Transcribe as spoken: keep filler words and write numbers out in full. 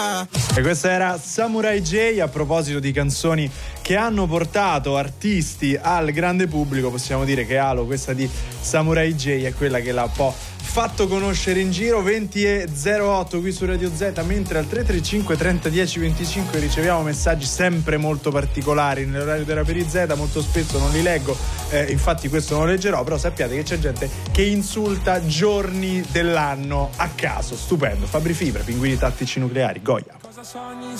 E questa era Samurai J. A proposito di canzoni che hanno portato artisti al grande pubblico, possiamo dire che Halo, questa di Samurai J, è quella che l'ha un po' fatto conoscere in giro. Venti e zero otto qui su Radio Z, mentre al tre tre cinque trenta dieci venticinque riceviamo messaggi sempre molto particolari nell'orario della Peri Z, molto spesso non li leggo, eh, infatti questo non lo leggerò, però sappiate che c'è gente che insulta giorni dell'anno a caso. Stupendo. Fabri Fibra, Pinguini tattici nucleari, Goya.